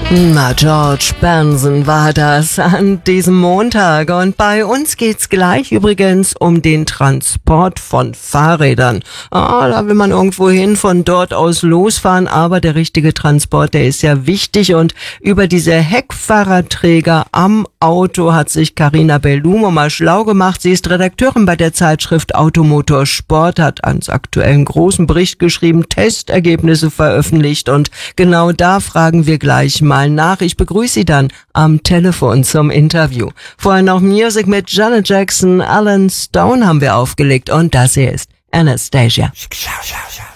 Na, George Benson war das an diesem Montag. Und bei uns geht's gleich übrigens um den Transport von Fahrrädern. Da will man irgendwo hin, von dort aus losfahren, aber der richtige Transport, der ist ja wichtig. Und über diese Heckfahrradträger am Auto hat sich Carina Bellumo mal schlau gemacht. Sie ist Redakteurin bei der Zeitschrift Automotor Sport, hat ans aktuellen großen Bericht geschrieben, Testergebnisse veröffentlicht. Und genau da fragen wir gleich mal nach. Ich begrüße Sie dann am Telefon zum Interview. Vorher noch Musik mit Janet Jackson, Alan Stone haben wir aufgelegt und das hier ist Anastasia.